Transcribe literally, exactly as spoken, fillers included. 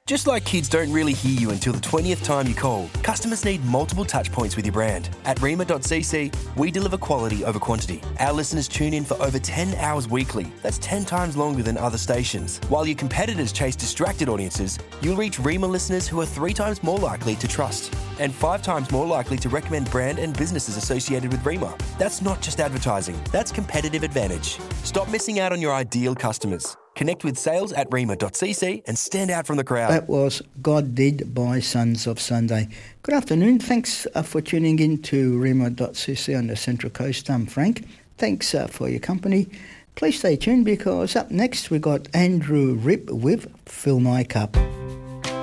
Just like kids don't really hear you until the twentieth time you call, customers need multiple touch points with your brand. At Rima dot c c, we deliver quality over quantity. Our listeners tune in for over ten hours weekly. That's ten times longer than other stations. While your competitors chase distracted audiences, you'll reach Rima listeners who are three times more likely to trust and five times more likely to recommend brand and businesses associated with Rima. That's not just advertising, that's competitive advantage. Stop missing out on your ideal customers. Connect with sales at Rima dot c c and stand out from the crowd. That was God Did by Sons of Sunday. Good afternoon. Thanks uh, for tuning in to Rima dot c c on the Central Coast. I'm Frank. Thanks uh, for your company. Please stay tuned because up next we got Andrew Ripp with Fill My Cup.